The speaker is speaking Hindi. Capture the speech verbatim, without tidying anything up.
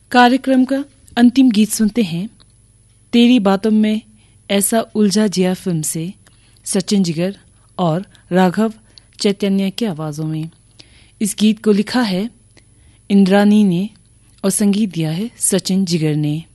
कार्यक्रम का अंतिम गीत सुनते हैं तेरी बातों में ऐसा उलझा जिया फिल्म से सचिन जिगर और राघव चैतन्य की आवाज़ों में। इस गीत को लिखा है इंद्रानी ने और संगीत दिया है सचिन जिगर ने।